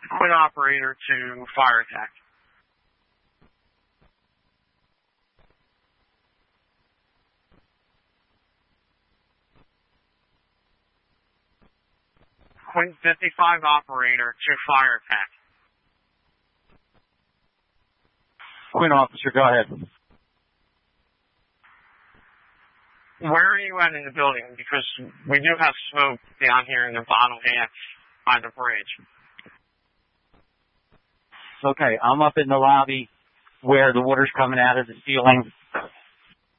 Quinn operator to fire attack. Quinn 55 operator to fire attack. Quinn officer, go ahead. Where are you at in the building? Because we do have smoke down here in the bottom half by the bridge. Okay, I'm up in the lobby where the water's coming out of the ceiling.